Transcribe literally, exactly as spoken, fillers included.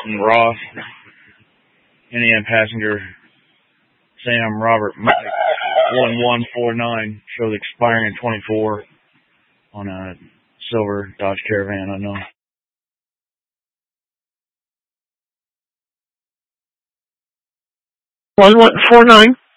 Dalton Ross, Indiana passenger Sam Robert one one four nine, shows expiring in twenty-four on a silver Dodge Caravan unknown. one one four nine.